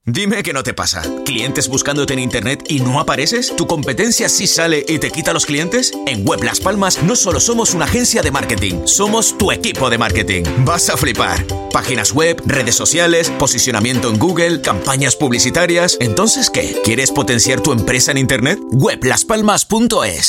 Dime que no te pasa. ¿Clientes buscándote en internet y no apareces? ¿Tu competencia sí sale y te quita los clientes? En Web Las Palmas no solo somos una agencia de marketing, somos tu equipo de marketing. Vas a flipar. Páginas web, redes sociales, posicionamiento en Google, campañas publicitarias. ¿Entonces qué? ¿Quieres potenciar tu empresa en internet? Weblaspalmas.es